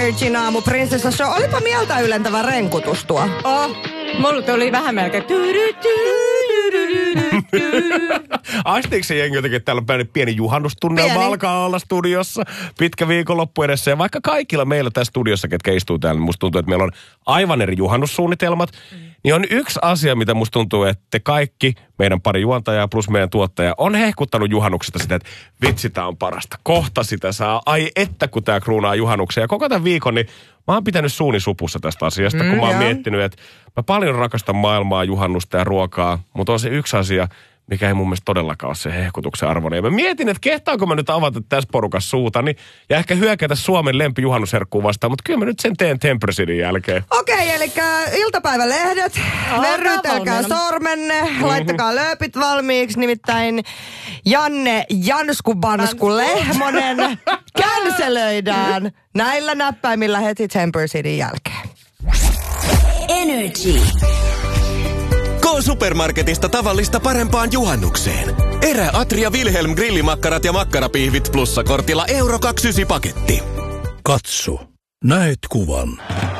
Energin aamu Prinsessa Show. Olipa mieltä ylentävä renkutus tuo. Mulla tuli vähän melkein. Aistiiko se jengi jotenkin, että täällä on pieni juhannustunnelma alkaa olla studiossa, pitkä viikonloppu edessä. Ja vaikka kaikilla meillä tässä studiossa, ketkä istuu täällä, niin musta tuntuu, että meillä on aivan eri juhannussuunnitelmat. Niin on yksi asia, mitä musta tuntuu, että te kaikki, meidän pari juontajaa plus meidän tuottaja, on hehkuttanut juhannuksesta sitä, että vitsi, tää on parasta. Kohta sitä saa. Ai että kun tää kruunaa juhannuksen. Ja koko tämän viikon, niin mä oon pitänyt suuni supussa tästä asiasta, kun mä oon miettinyt, että mä paljon rakastan maailmaa, juhannusta ja ruokaa, mutta on se yksi asia, mikä ei mun mielestä todellakaan ole se hehkutuksen arvoinen. Ja mä mietin, että kehtaanko mä nyt avata tässä porukassa suutani ja ehkä hyökätä Suomen lempijuhannusherkkuun vastaan, mutta kyllä mä nyt sen teen Temper Cityn jälkeen. Okei, eli iltapäivälehdet, verrytelkää sormenne, laittakaa lööpit valmiiksi, nimittäin Janne Jansku Lehmonen känselöidään näillä näppäimillä heti Temper Cityn jälkeen. Energy. K-supermarketista tavallista parempaan juhannukseen. Erä Atria Wilhelm grillimakkarat ja makkarapihvit plussakortilla €29 paketti. Katso, näet kuvan.